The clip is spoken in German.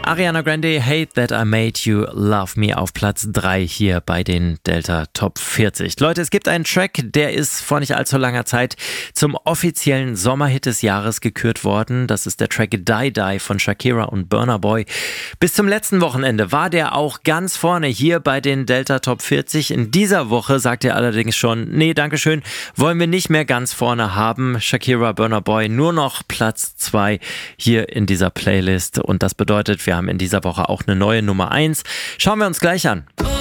Ariana Grande, Hate That I Made You Love Me auf Platz 3 hier bei den Delta Top 40. Leute, es gibt einen Track, der ist vor nicht allzu langer Zeit zum offiziellen Sommerhit des Jahres gekürt worden. Das ist der Track Die Die von Shakira und Burna Boy. Bis zum letzten Wochenende war der auch ganz vorne hier bei den Delta Top 40. In dieser Woche sagt er allerdings schon, nee, dankeschön, wollen wir nicht mehr ganz vorne haben. Shakira, Burna Boy, nur noch Platz 2 hier in dieser Playlist. Und das bedeutet, wir haben in dieser Woche auch eine neue Nummer 1. Schauen wir uns gleich an.